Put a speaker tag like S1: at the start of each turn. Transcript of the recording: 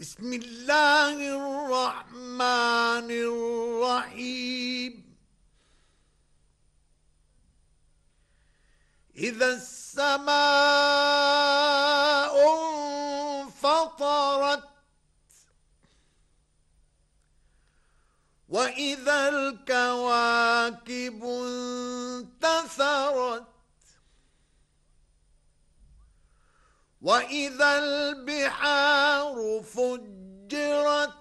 S1: بسم الله الرحمن الرحيم. إذا السماء انفطرت وإذا الكواكب انتثرت وإذا البحار فجرت